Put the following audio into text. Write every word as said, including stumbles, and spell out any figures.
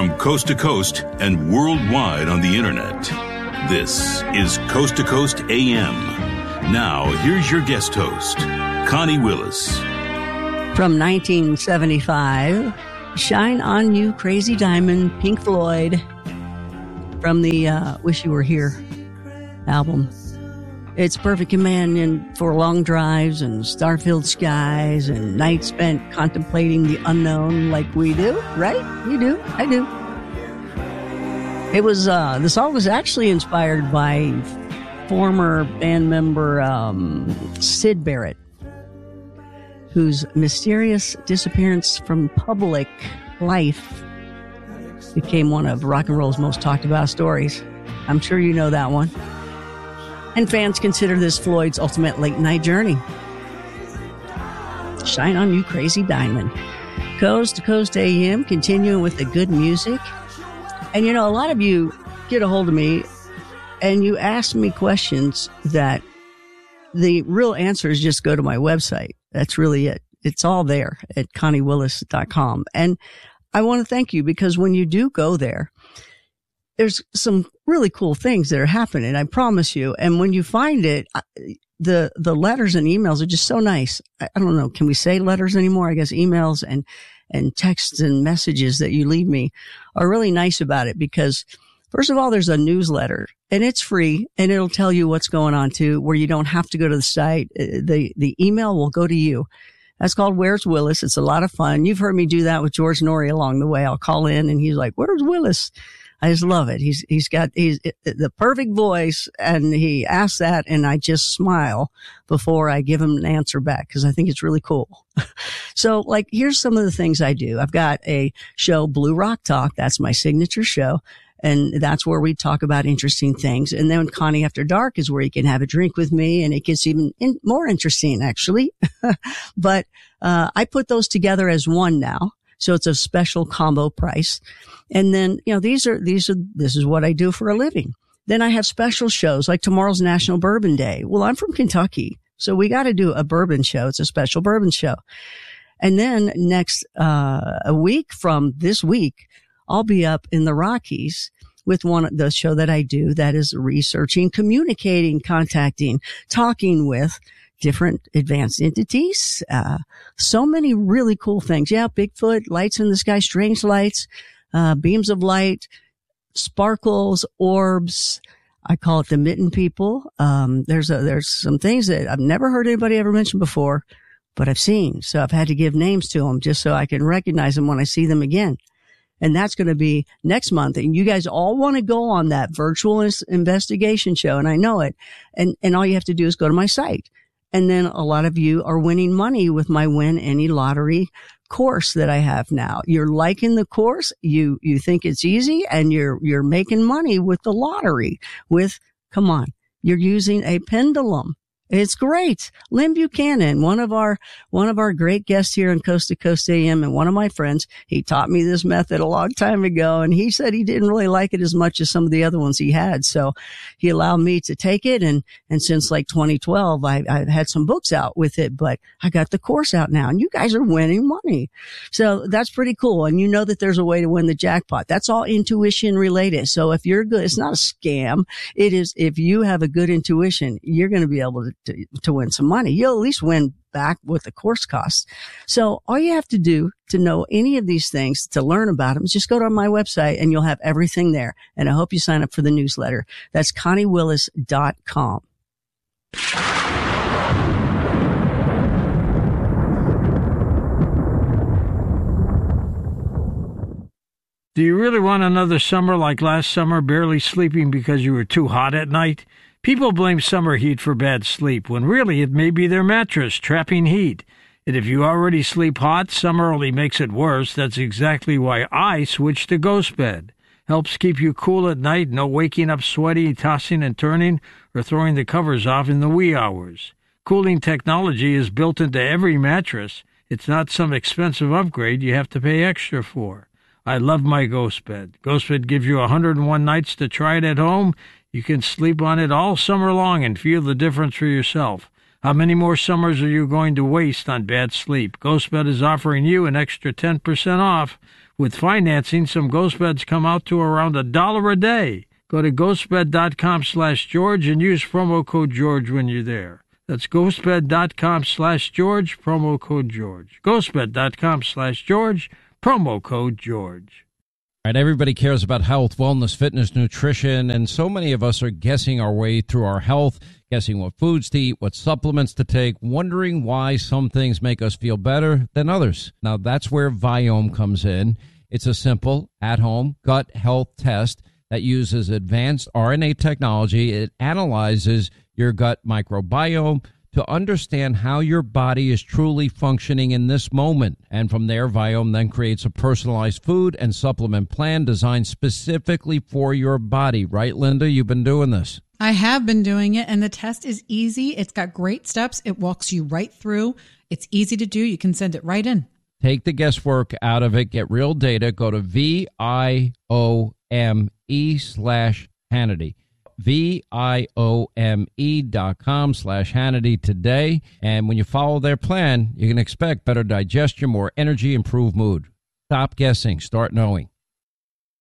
From coast to coast and worldwide on the internet, this is Coast to Coast A M. Now, here's your guest host, Connie Willis. From nineteen seventy-five, Shine On You, Crazy Diamond, Pink Floyd, from the uh, Wish You Were Here album. It's perfect companion for long drives and star-filled skies and nights spent contemplating the unknown like we do, right? You do. I do. It was, uh, the song was actually inspired by former band member um, Syd Barrett, whose mysterious disappearance from public life became one of rock and roll's most talked about stories. I'm sure you know that one. And fans consider this Floyd's ultimate late night journey. Shine On You, Crazy Diamond. Coast to Coast A M, continuing with the good music. And you know, a lot of you get a hold of me and you ask me questions that the real answer is just go to my website. That's really it. It's all there at connie willis dot com. And I want to thank you because when you do go there, there's some really cool things that are happening, I promise you. And when you find it, the the letters and emails are just so nice. I, I don't know, can we say letters anymore? I guess emails and, and texts and messages that you leave me are really nice about it because, first of all, there's a newsletter and it's free and it'll tell you what's going on too, where you don't have to go to the site. The, the email will go to you. That's called Where's Willis? It's a lot of fun. You've heard me do that with George Norrie along the way. I'll call in and he's like, where's Willis? I just love it. He's, he's got, he's the perfect voice and he asks that and I just smile before I give him an answer back because I think it's really cool. So like, here's some of the things I do. I've got a show, Blue Rock Talk. That's my signature show. And that's where we talk about interesting things. And then Connie After Dark is where you can have a drink with me and it gets even in, more interesting actually. But, uh, I put those together as one now. So it's a special combo price. And then, you know, these are, these are, this is what I do for a living. Then I have special shows like tomorrow's National Bourbon Day. Well, I'm from Kentucky, so we got to do a bourbon show. It's a special bourbon show. And then next, uh, a week from this week, I'll be up in the Rockies with one of the show that I do that is researching, communicating, contacting, talking with different advanced entities. Uh, so many really cool things. Yeah. Bigfoot, lights in the sky, strange lights, uh, beams of light, sparkles, orbs. I call it the mitten people. Um, there's a, there's some things that I've never heard anybody ever mention before, but I've seen. So I've had to give names to them just so I can recognize them when I see them again. And that's going to be next month. And you guys all want to go on that virtual investigation show. And I know it. And, and all you have to do is go to my site. And then a lot of you are winning money with my Win Any Lottery course that I have now. You're liking the course. You, you think it's easy and you're, you're making money with the lottery with, come on, you're using a pendulum. It's great. Lynn Buchanan, one of our, one of our great guests here in Coast to Coast A M and one of my friends, he taught me this method a long time ago and he said he didn't really like it as much as some of the other ones he had. So he allowed me to take it. And, and since like twenty twelve, I, I've had some books out with it, but I got the course out now and you guys are winning money. So that's pretty cool. And you know that there's a way to win the jackpot. That's all intuition related. So if you're good, it's not a scam. It is, if you have a good intuition, you're going to be able to To, to win some money. You'll at least win back what the course costs. So all you have to do to know any of these things, to learn about them, is just go to my website and you'll have everything there. And I hope you sign up for the newsletter. That's connie willis dot com. Do you really want another summer like last summer, barely sleeping because you were too hot at night? People blame summer heat for bad sleep, when really it may be their mattress trapping heat. And if you already sleep hot, summer only makes it worse. That's exactly why I switched to Ghost Bed. Helps keep you cool at night, no waking up sweaty, tossing and turning, or throwing the covers off in the wee hours. Cooling technology is built into every mattress. It's not some expensive upgrade you have to pay extra for. I love my Ghost Bed. Ghost Bed gives you one hundred one nights to try it at home. You can sleep on it all summer long and feel the difference for yourself. How many more summers are you going to waste on bad sleep? GhostBed is offering you an extra ten percent off. With financing, some GhostBeds come out to around a dollar a day. Go to ghostbed.com slash George and use promo code George when you're there. That's ghostbed.com slash George, promo code George. ghostbed.com slash George, promo code George. All right, everybody cares about health, wellness, fitness, nutrition, and so many of us are guessing our way through our health, guessing what foods to eat, what supplements to take, wondering why some things make us feel better than others. Now, that's where Viome comes in. It's a simple, at-home gut health test that uses advanced R N A technology. It analyzes your gut microbiome to understand how your body is truly functioning in this moment. And from there, Viome then creates a personalized food and supplement plan designed specifically for your body. Right, Linda? You've been doing this. I have been doing it, and the test is easy. It's got great steps. It walks you right through. It's easy to do. You can send it right in. Take the guesswork out of it. Get real data. Go to V I O M E slash Hannity. V-I-O-M-E dot com slash Hannity today. And when you follow their plan, you can expect better digestion, more energy, improved mood. Stop guessing. Start knowing.